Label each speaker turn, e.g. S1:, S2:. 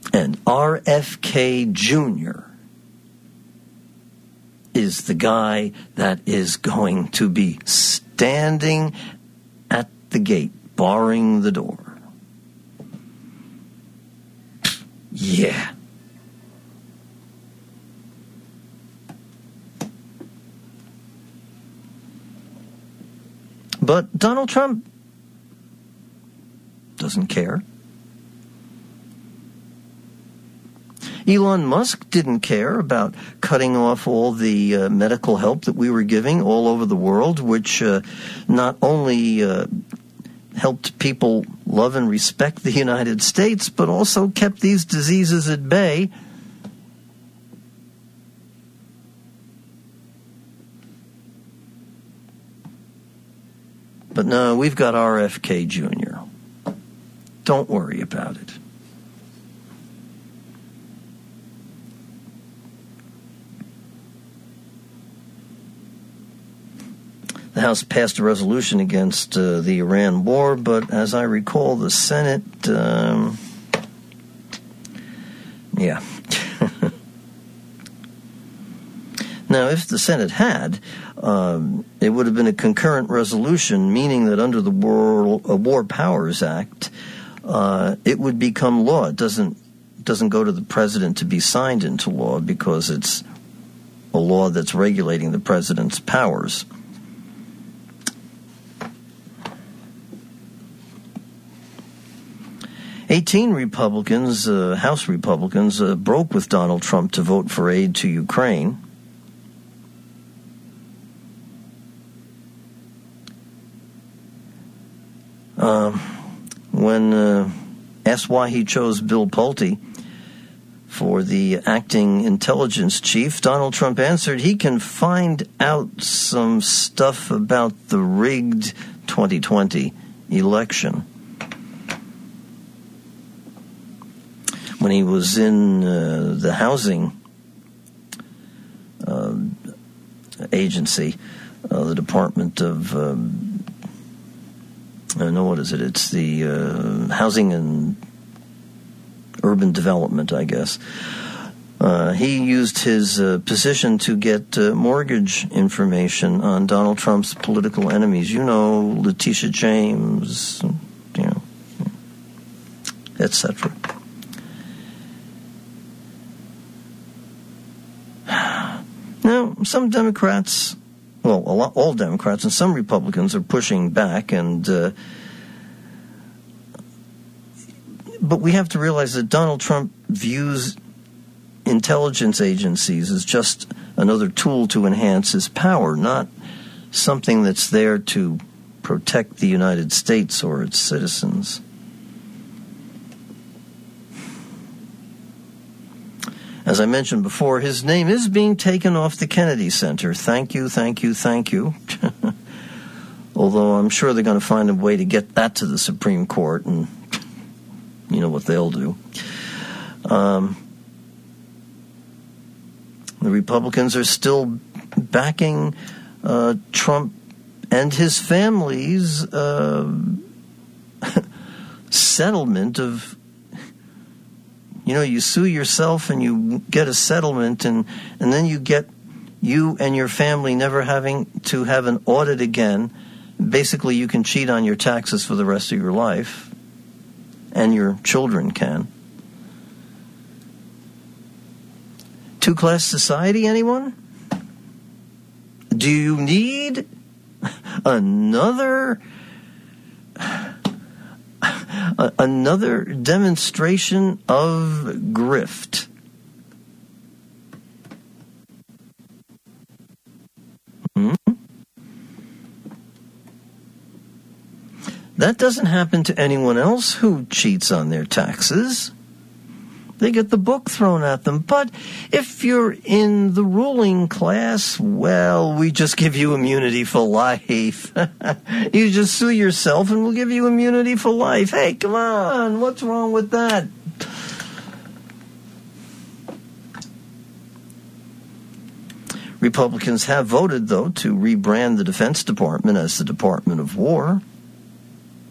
S1: And RFK Jr. is the guy that is going to be standing at the gate, barring the door. Yeah. But Donald Trump doesn't care. Elon Musk didn't care about cutting off all the medical help that we were giving all over the world, which not only helped people love and respect the United States, but also kept these diseases at bay. But no, we've got RFK Jr. Don't worry about it. The House passed a resolution against the Iran war, but as I recall, the Senate, yeah. Now, if the Senate had, it would have been a concurrent resolution, meaning that under the War Powers Act, it would become law. It doesn't go to the president to be signed into law because it's a law that's regulating the president's powers. Eighteen Republicans, House Republicans, broke with Donald Trump to vote for aid to Ukraine. When asked why he chose Bill Pulte for the acting intelligence chief, Donald Trump answered he can find out some stuff about the rigged 2020 election. When he was in the housing agency, the Department of, what is it? It's the Housing and Urban Development, I guess. He used his position to get mortgage information on Donald Trump's political enemies. You know, Letitia James, etc. Now, some Democrats, all Democrats and some Republicans are pushing back, but we have to realize that Donald Trump views intelligence agencies as just another tool to enhance his power, not something that's there to protect the United States or its citizens. As I mentioned before, his name is being taken off the Kennedy Center. Thank you, thank you, thank you. Although I'm sure they're going to find a way to get that to the Supreme Court, and you know what they'll do. The Republicans are still backing Trump and his family's settlement of, you sue yourself and you get a settlement, and then you and your family never having to have an audit again. Basically, you can cheat on your taxes for the rest of your life, and your children can. Two-class society, anyone? Do you need another demonstration of grift? That doesn't happen to anyone else who cheats on their taxes. They get the book thrown at them. But if you're in the ruling class, well, we just give you immunity for life. You just sue yourself and we'll give you immunity for life. Hey, come on, what's wrong with that? Republicans have voted, though, to rebrand the Defense Department as the Department of War.